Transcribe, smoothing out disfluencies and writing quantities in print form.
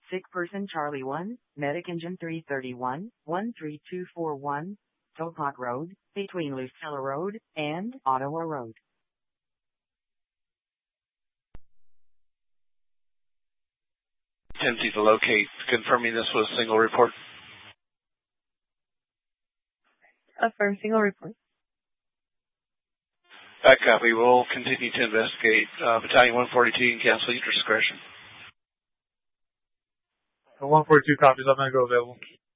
Sick person Charlie 1, Medic Engine 331, 13241, Topak Road, between Lucilla Road and Ottawa Road. 10C to locate, confirming this was a single report. Affirm, single report. Back copy. We'll continue to investigate. Battalion 142, you can cancel your discretion. 142 copies. I'm going to go available.